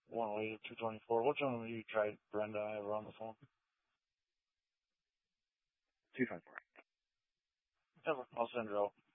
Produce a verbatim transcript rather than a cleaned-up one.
one lady, two twenty-four. What gentleman you tried, Brenda? I have her on the phone. two five four. Never. I'll send her out.